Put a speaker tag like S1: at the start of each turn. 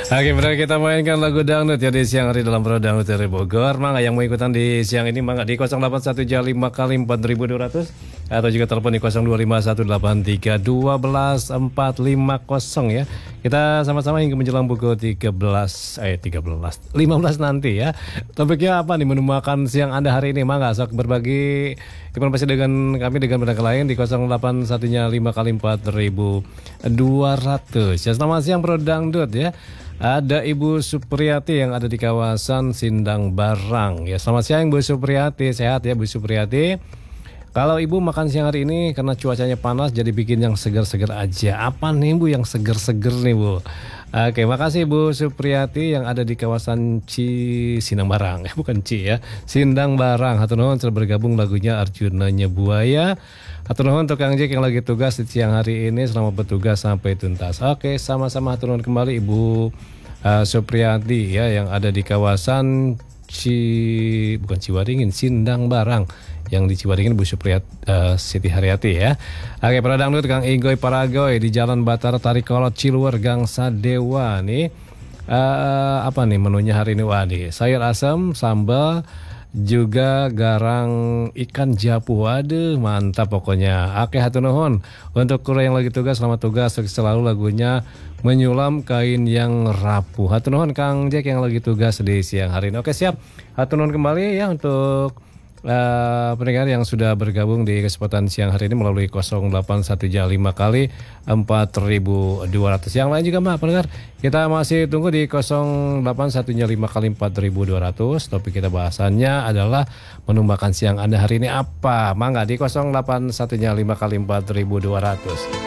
S1: Oke, berarti kita mainkan lagu dangdut ya di siang hari dalam Pro Dangdut dari Bogor. Mangga yang mau ikutan di siang ini mangga di 081 5 kali 4200 atau juga telepon di 02518312 450 ya. Kita sama-sama hingga menjelang pukul 15 nanti ya. Topiknya apa nih menu makan siang Anda hari ini? Mangga sok berbagi informasi dengan kami dengan pendengar lain di 081 5 kali 4200. Ya, selamat siang Pro Dangdut ya. Ada Ibu Supriyati yang ada di kawasan Sindang Barang. Ya, selamat siang Bu Supriyati. Sehat ya Bu Supriyati. Kalau Ibu makan siang hari ini karena cuacanya panas jadi bikin yang segar-segar aja. Apa nih Bu yang segar-segar nih Bu? Oke, makasih Bu Supriyati yang ada di kawasan Sindang Barang. Bukan ya. Sindang Barang. Hatur nuhun sudah bergabung lagunya Arjunanya Buaya. Hatur nuhun untuk Kang Jack yang lagi tugas di siang hari ini. Selamat bertugas sampai tuntas. Oke, sama-sama hatur nuhun kembali Ibu Supriyati ya yang ada di kawasan Ciwaringin, Sindang Barang. Yang di Ciwaringin Bu Siti Haryati ya. Oke, Pro Dangdut Kang Igoy Paragoy di Jalan Batara Tarikolot Ciluwer Gang Sadewa nih. Apa nih menunya hari ini? Wah nih, sayur asam, sambal, juga garang ikan japu. Waduh, mantap pokoknya. Oke, hatur nuhun. Untuk kru yang lagi tugas, selamat tugas. Selalu lagunya Menyulam Kain Yang Rapuh. Hatur nuhun Kang Jack yang lagi tugas di siang hari ini. Oke, siap. Hatur nuhun kembali ya untuk pendengar yang sudah bergabung di kesempatan siang hari ini melalui 0815 kali 4200. Yang lain juga Mbak pendengar, kita masih tunggu di 0815 kali 4200. Topik kita bahasannya adalah menu makan siang Anda hari ini apa? Mangga di 0815 kali 4200.